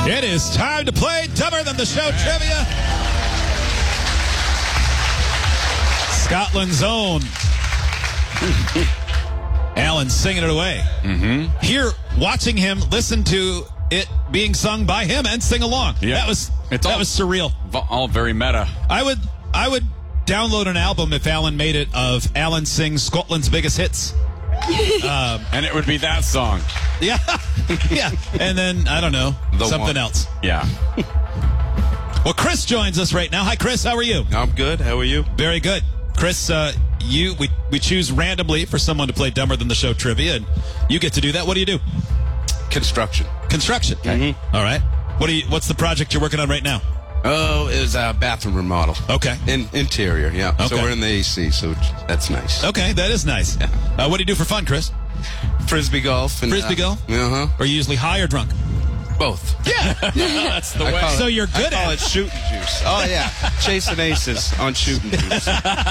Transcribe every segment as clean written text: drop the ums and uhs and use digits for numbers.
It is time to play Dumber Than the Show trivia. Scotland's own Alan singing it away. Mm-hmm. Here, watching him listen to it being sung by him and sing along. Yeah. That was surreal. All very meta. I would download an album if Alan made it of Alan sings Scotland's biggest hits. And it would be that song. Yeah. Yeah. And then, I don't know, something else. Yeah. Well, Chris joins us right now. Hi, Chris. How are you? I'm good. How are you? Very good. Chris, we choose randomly for someone to play Dumber Than the Show trivia, and you get to do that. What do you do? Construction. Okay. Mm-hmm. All right. What's the project you're working on right now? Oh, it was a bathroom remodel. Okay. Interior, yeah. Okay. So we're in the AC, so that's nice. Okay, that is nice. Yeah. What do you do for fun, Chris? Frisbee golf. And, Frisbee golf? Uh-huh. Are you usually high or drunk? Both. Yeah. That's the way. So you're good I call at it shooting juice. Oh, yeah. Chasing aces on shooting juice.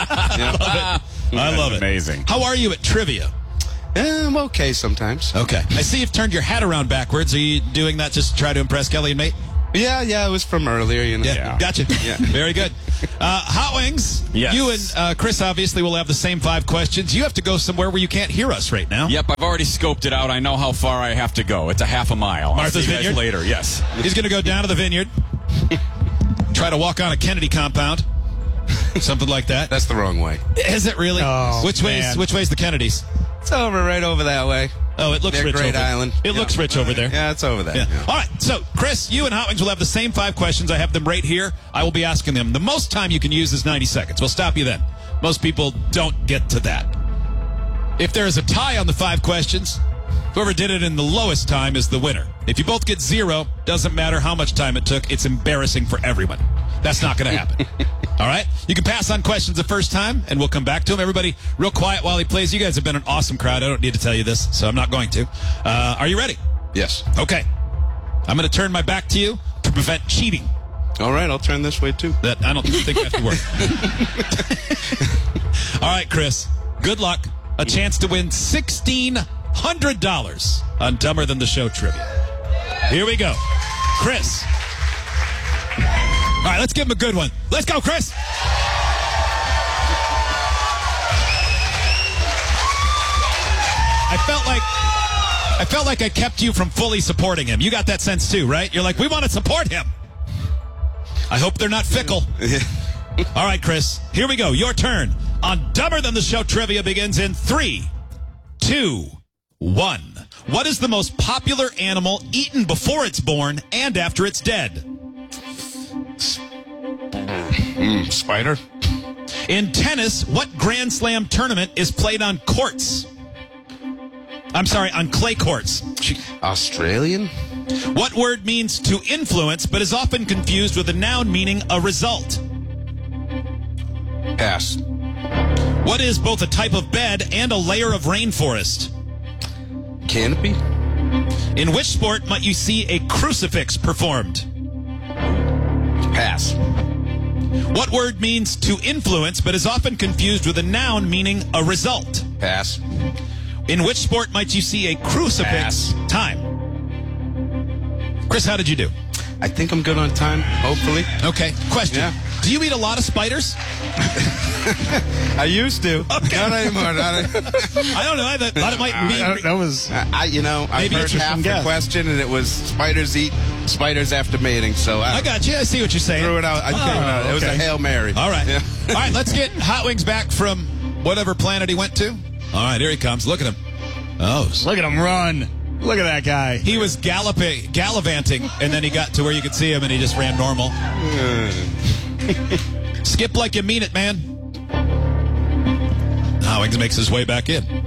I love it. Amazing. How are you at trivia? I'm okay sometimes. Okay. I see you've turned your hat around backwards. Are you doing that just to try to impress Kelly and Mate? Yeah, it was from earlier, you know. Yeah. Gotcha. Yeah. Very good. Hot Wings, yes. You and Chris obviously will have the same 5 questions. You have to go somewhere where you can't hear us right now. Yep, I've already scoped it out. I know how far I have to go. It's a half a mile. Martha's I'll see you guys Vineyard? later, yes. He's going to go down to the vineyard, try to walk on a Kennedy compound, something like that. That's the wrong way. Is it really? Oh, Which way's the Kennedys? It's right over that way. Oh, it looks They're rich Great over Island. It looks rich over there. Yeah, it's over there. Yeah. Yeah. All right. So, Chris, you and Hot Wings will have the same 5 questions. I have them right here. I will be asking them. The most time you can use is 90 seconds. We'll stop you then. Most people don't get to that. If there is a tie on the 5 questions, whoever did it in the lowest time is the winner. If you both get 0, doesn't matter how much time it took. It's embarrassing for everyone. That's not going to happen. All right? You can pass on questions the first time, and we'll come back to them. Everybody, real quiet while he plays. You guys have been an awesome crowd. I don't need to tell you this, so I'm not going to. Are you ready? Yes. Okay. I'm going to turn my back to you to prevent cheating. All right, I'll turn this way, too. That I don't think that could work. All right, Chris. Good luck. A chance to win $1,600 on Dumber Than the Show trivia. Here we go. Chris. All right, let's give him a good one. Let's go, Chris. I felt like I kept you from fully supporting him. You got that sense too, right? You're like, we want to support him. I hope they're not fickle. All right, Chris, here we go. Your turn on Dumber Than the Show trivia begins in 3, 2, 1. What is the most popular animal eaten before it's born and after it's dead? Spider. In tennis, what Grand Slam tournament is played on courts? I'm sorry, on clay courts. Australian? What word means to influence but is often confused with a noun meaning a result? Pass. What is both a type of bed and a layer of rainforest? Canopy? In which sport might you see a crucifix performed? Pass. What word means to influence but is often confused with a noun meaning a result? Pass. In which sport might you see a crucifix? Pass. Time. Chris, how did you do? I think I'm good on time, hopefully. Okay. Question. Yeah. Do you eat a lot of spiders? I used to. Okay. Not anymore. I don't know. I thought it might be. That was I Maybe heard it's just half some the guess. question, and it was spiders eat spiders after mating. So I got you. I see what you're saying. threw it out. I threw it out. It was a okay. Hail Mary. All right. Yeah. All right, let's get Hot Wings back from whatever planet he went to. All right, here he comes. Look at him. Oh, look at him run. Look at that guy. he was gallivanting, and then he got to where you could see him, and he just ran normal. Skip like you mean it, man. Hot Wings makes his way back in.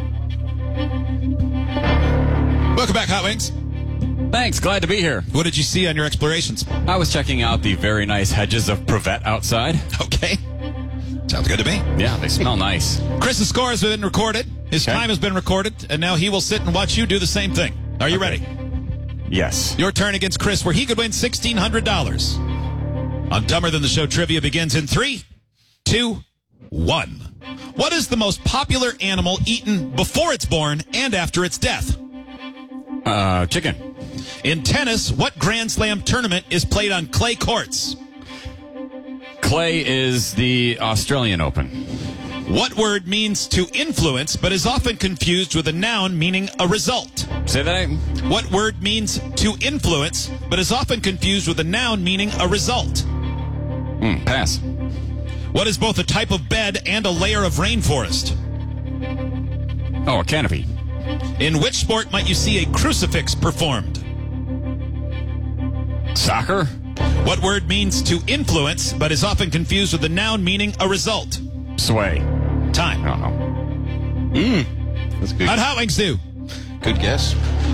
Welcome back, Hot Wings. Thanks, glad to be here. What did you see on your explorations? I was checking out the very nice hedges of Privet outside. Okay. Sounds good to me. Yeah, they smell nice. Chris's score has been recorded. His Okay. time has been recorded, and now he will sit and watch you do the same thing. Are you ready? Yes. Your turn against Chris, where he could win $1,600. On Dumber Than the Show trivia begins in 3, 2, 1. What is the most popular animal eaten before it's born and after its death? Chicken. In tennis, what Grand Slam tournament is played on clay courts? Clay is the Australian Open. What word means to influence but is often confused with a noun meaning a result? Say that. What word means to influence but is often confused with a noun meaning a result? Pass. What is both a type of bed and a layer of rainforest? Oh, a canopy. In which sport might you see a crucifix performed? Soccer. What word means to influence but is often confused with a noun meaning a result? Sway. Time. I don't know. That's good. How'd Hot Wings do? Good guess.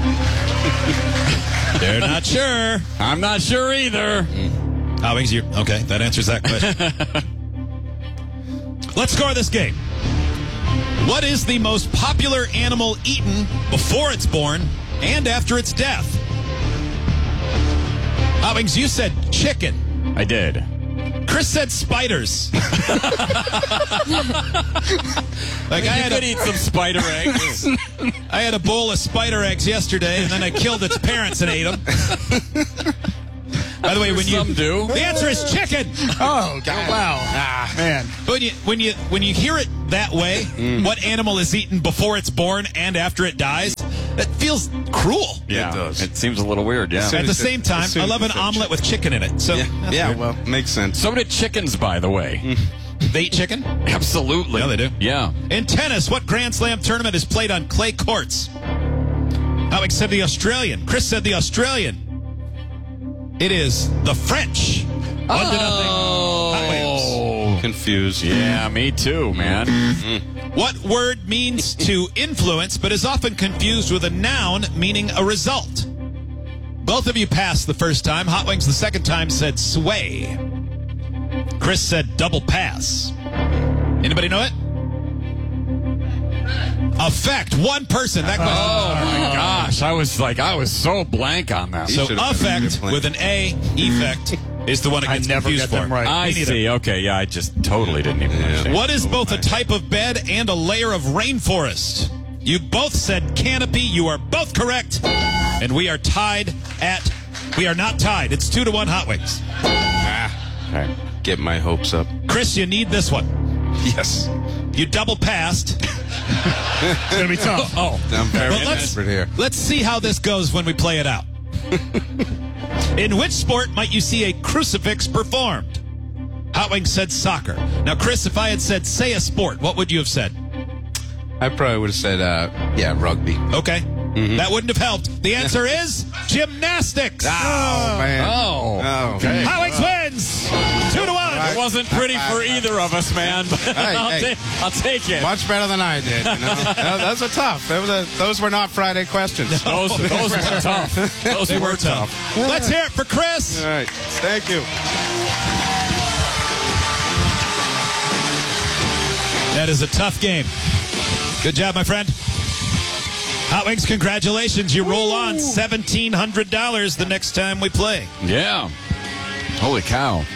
They're not sure. I'm not sure either. Hot Wings, okay, that answers that question. Let's score this game. What is the most popular animal eaten before it's born and after its death? Hot Wings, you said chicken. I did. Chris said spiders. Like I could eat some spider eggs. I had a bowl of spider eggs yesterday, and then I killed its parents and ate them. By the way, Some do. the answer is chicken. Oh, God. Wow. Man. When you hear it that way, what animal is eaten before it's born and after it dies? That feels cruel. Yeah, It does. It seems a little weird, yeah. At the same time, I love an omelet with chicken in it. So Yeah, well, makes sense. So did chickens, by the way. they eat chicken. Absolutely. Yeah, they do. Yeah. In tennis, what Grand Slam tournament is played on clay courts? Alex said the Australian. Chris said the Australian. It is the French. 1-0. Hot Wings. Confused. Yeah, me too, man. What word means to influence but is often confused with a noun meaning a result? Both of you passed the first time. Hot Wings the second time said sway. Chris said double pass. Anybody know it? Affect. One person. That question. Oh, my gosh. I was so blank on that. So should've been affect good with an A, effect, is the one it I gets never confused got them for. right. I Me neither. see. Okay, yeah, I just totally didn't even understand. What is both a type of bed and a layer of rainforest? You both said canopy. You are both correct. And we are not tied. It's 2-1 Hot Wings. Okay. Get my hopes up. Chris, you need this one. Yes. You double passed. It's going to be tough. Oh, I'm very But desperate here. let's see how this goes when we play it out. In which sport might you see a crucifix performed? Hot Wings said soccer. Now, Chris, if I had said say a sport, what would you have said? I probably would have said, rugby. Okay. That wouldn't have helped. The answer is gymnastics. Oh, man. Oh. Okay. Hot Wings wins. 2-1. It wasn't pretty for either of us, man. But Hey. I'll take it. Much better than I did. You know? Those are tough. Those were not Friday questions. Those were tough. Those They were tough. Let's hear it for Chris. All right. Thank you. That is a tough game. Good job, my friend. Hot Wings, congratulations. You roll on $1,700 the next time we play. Yeah. Holy cow.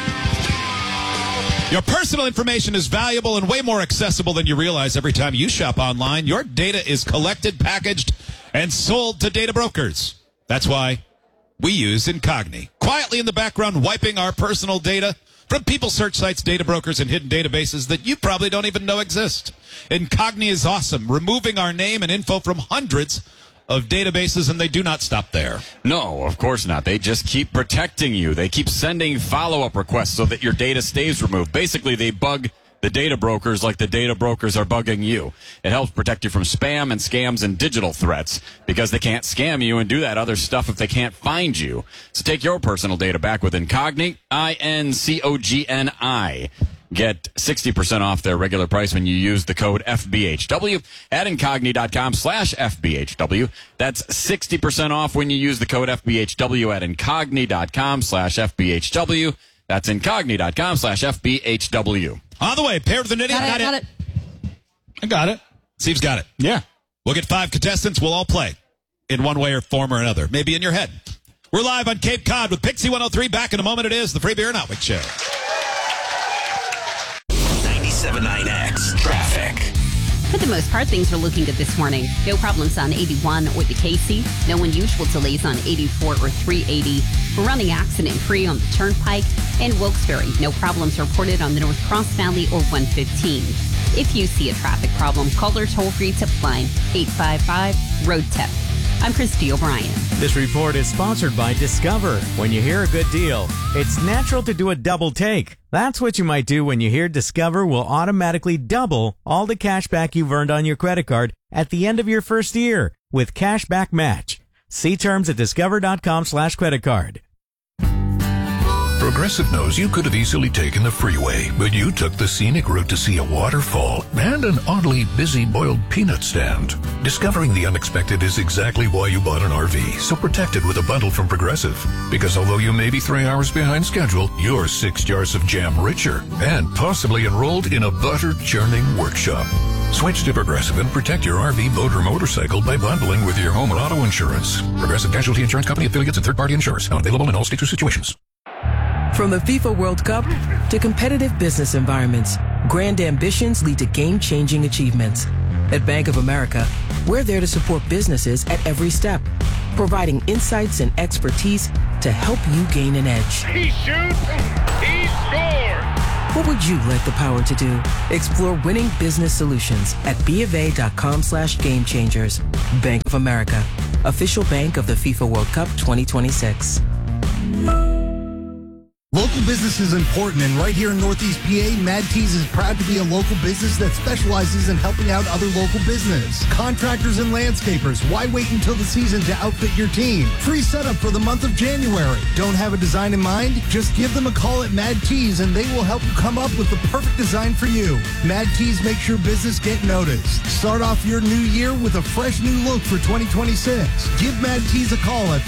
Your personal information is valuable and way more accessible than you realize. Every time you shop online, your data is collected, packaged, and sold to data brokers. That's why we use Incogni. Quietly in the background, wiping our personal data from people, search sites, data brokers, and hidden databases that you probably don't even know exist. Incogni is awesome, removing our name and info from hundreds of databases, and they do not stop there. No, of course not. They just keep protecting you. They keep sending follow-up requests so that your data stays removed. Basically, they bug the data brokers like the data brokers are bugging you. It helps protect you from spam and scams and digital threats because they can't scam you and do that other stuff if they can't find you. So take your personal data back with Incogni, INCOGNI. Get 60% off their regular price when you use the code FBHW at Incogni.com/FBHW. That's 60% off when you use the code FBHW at Incogni.com/FBHW. That's Incogni.com/FBHW. On the way, paired with the knitting. Got it. I got it. Steve's got it. Yeah. We'll get 5 contestants. We'll all play in one way or form or another. Maybe in your head. We're live on Cape Cod with Pixie 103. Back in a moment. It is the Free Beer and Hot Wings Show. 97.9X Traffic. For the most part, things are looking good this morning. No problems on 81 or the Casey. No unusual delays on 84 or 380. We're running accident-free on the Turnpike. And Wilkes-Barre, no problems reported on the North Cross Valley or 115. If you see a traffic problem, call our toll-free tip line, 855-ROAD-TIP. I'm Christy O'Brien. This report is sponsored by Discover. When you hear a good deal, it's natural to do a double take. That's what you might do when you hear Discover will automatically double all the cash back you've earned on your credit card at the end of your first year with Cashback Match. See terms at discover.com/creditcard. Progressive knows you could have easily taken the freeway, but you took the scenic route to see a waterfall and an oddly busy boiled peanut stand. Discovering the unexpected is exactly why you bought an RV, so protect it with a bundle from Progressive. Because although you may be 3 hours behind schedule, you're 6 jars of jam richer and possibly enrolled in a butter churning workshop. Switch to Progressive and protect your RV, boat, or motorcycle by bundling with your home and auto insurance. Progressive Casualty Insurance Company affiliates and third-party insurers. Not available in all states or situations. From the FIFA World Cup to competitive business environments, grand ambitions lead to game-changing achievements. At Bank of America, we're there to support businesses at every step, providing insights and expertise to help you gain an edge. He shoots, he scores! What would you like the power to do? Explore winning business solutions at BofA.com/gamechangers. Bank of America, official bank of the FIFA World Cup 2026. Local business is important, and right here in Northeast PA, Mad Teas is proud to be a local business that specializes in helping out other local business. Contractors and landscapers, why wait until the season to outfit your team? Free setup for the month of January. Don't have a design in mind? Just give them a call at Mad Teas, and they will help you come up with the perfect design for you. Mad Teas makes your business get noticed. Start off your new year with a fresh new look for 2026. Give Mad Teas a call at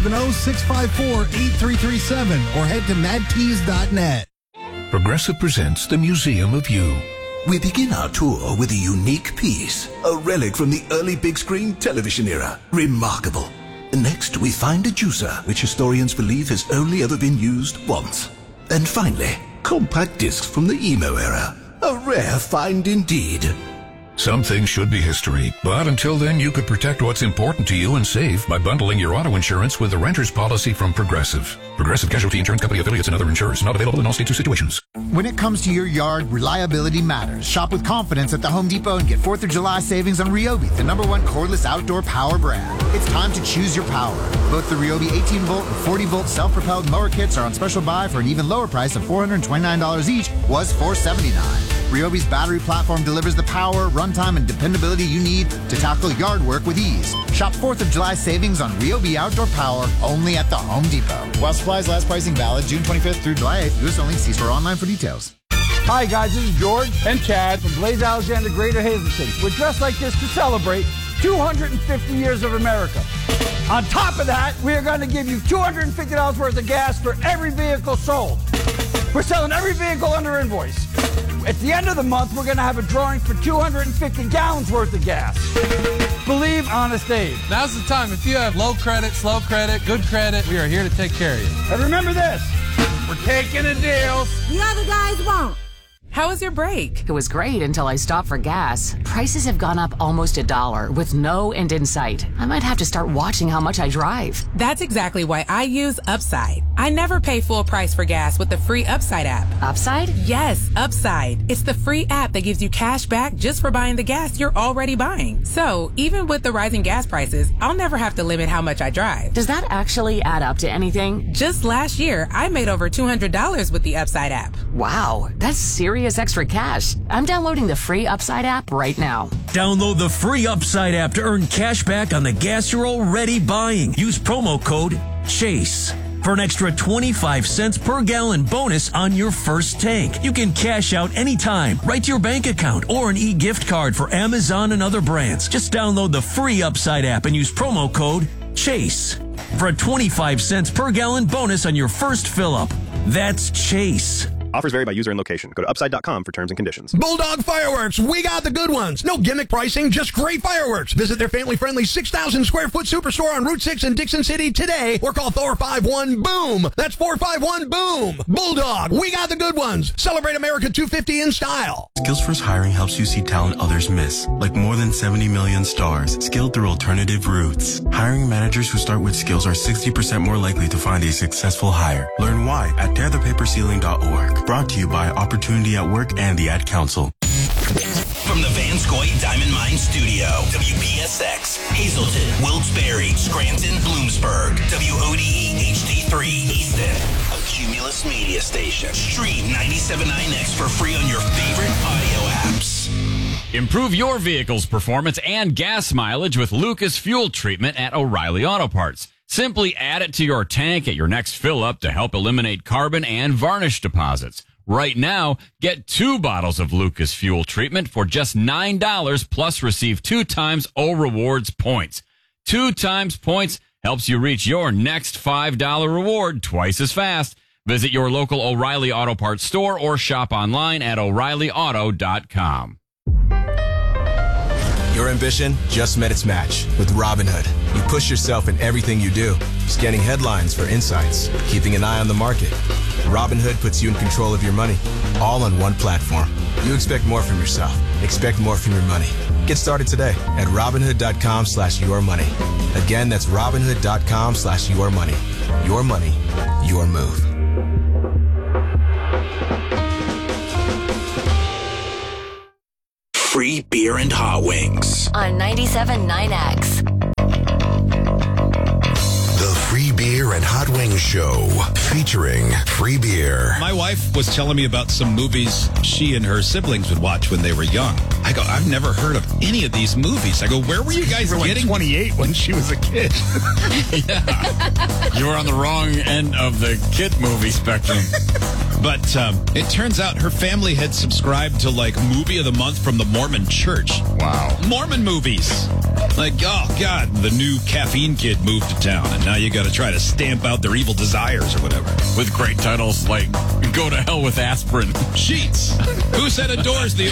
570-654-8337 or head to madteas.net. Progressive presents the Museum of You. We begin our tour with a unique piece, a relic from the early big screen television era. Remarkable. Next, we find a juicer, which historians believe has only ever been used once. And finally, compact discs from the emo era. A rare find indeed. Some things should be history, but until then you could protect what's important to you and save by bundling your auto insurance with the renter's policy from Progressive. Progressive Casualty Insurance Company affiliates and other insurers. Not available in all states or situations. When it comes to your yard, reliability matters. Shop with confidence at the Home Depot and get 4th of July savings on Ryobi, the #1 cordless outdoor power brand. It's time to choose your power. Both the Ryobi 18-volt and 40-volt self-propelled mower kits are on special buy for an even lower price of $429 each, was $479. Ryobi's battery platform delivers the power, runtime, and dependability you need to tackle yard work with ease. Shop 4th of July savings on Ryobi outdoor power only at the Home Depot. While supplies last, pricing valid June 25th through July 8th. U.S. only. See store online for details. Hi guys, this is George and Chad from Blaze Alexander Greater Hazelton. We're dressed like this to celebrate 250 years of America. On top of that, we are going to give you $250 worth of gas for every vehicle sold. We're selling every vehicle under invoice. At the end of the month, we're going to have a drawing for 250 gallons worth of gas. Believe Honest Abe. Now's the time. If you have low credit, slow credit, good credit, we are here to take care of you. And remember this, we're taking the deals the other guys won't. How was your break? It was great until I stopped for gas. Prices have gone up almost $1 with no end in sight. I might have to start watching how much I drive. That's exactly why I use Upside. I never pay full price for gas with the free Upside app. Upside? Yes, Upside. It's the free app that gives you cash back just for buying the gas you're already buying. So even with the rising gas prices, I'll never have to limit how much I drive. Does that actually add up to anything? Just last year, I made over $200 with the Upside app. Wow, that's serious extra cash. I'm downloading the free Upside app right now. Download the free Upside app to earn cash back on the gas you're already buying. Use promo code CHASE for an extra 25 cents per gallon bonus on your first tank. You can cash out anytime, right to your bank account, or an e-gift card for Amazon and other brands. Just download the free Upside app and use promo code CHASE for a 25 cents per gallon bonus on your first fill-up. That's CHASE. Offers vary by user and location. Go to upside.com for terms and conditions. Bulldog Fireworks, we got the good ones. No gimmick pricing, just great fireworks. Visit their family-friendly 6,000 square foot superstore on Route 6 in Dixon City today or call 451-BOOM. That's 451-BOOM. Bulldog, we got the good ones. Celebrate America 250 in style. Skills First Hiring helps you see talent others miss, like more than 70 million stars, skilled through alternative routes. Hiring managers who start with skills are 60% more likely to find a successful hire. Learn why at tearthepaperceiling.org. Brought to you by Opportunity at Work and the Ad Council. From the Vanscoy Diamond Mine Studio, WPSX, Hazleton, Wilkes-Barre, Scranton, Bloomsburg, WODE HD3 Easton, a Cumulus media station. Stream 97.9X for free on your favorite audio apps. Improve your vehicle's performance and gas mileage with Lucas Fuel Treatment at O'Reilly Auto Parts. Simply add it to your tank at your next fill-up to help eliminate carbon and varnish deposits. Right now, get 2 bottles of Lucas Fuel Treatment for just $9 plus receive 2 times O Rewards points. 2 times points helps you reach your next $5 reward twice as fast. Visit your local O'Reilly Auto Parts store or shop online at O'ReillyAuto.com. Your ambition just met its match with Robinhood. You push yourself in everything you do, scanning headlines for insights, keeping an eye on the market. Robinhood puts you in control of your money, all on one platform. You expect more from yourself. Expect more from your money. Get started today at Robinhood.com/yourmoney. Again, that's Robinhood.com/yourmoney. Your money, your move. Free beer and hot wings. On 97.9X. The Free Beer and Hot Wings Show, featuring free beer. My wife was telling me about some movies she and her siblings would watch when they were young. I go, I've never heard of any of these movies. I go, where were you guys getting? 28 when she was a kid. Yeah. You were on the wrong end of the kid movie spectrum. But it turns out her family had subscribed to, like, Movie of the Month from the Mormon Church. Wow. Mormon movies. Like, oh, God, the new Caffeine Kid moved to town, and now you got to try to stamp out their evil desires or whatever. With great titles like Go to Hell with Aspirin. Sheets. Who said a door's the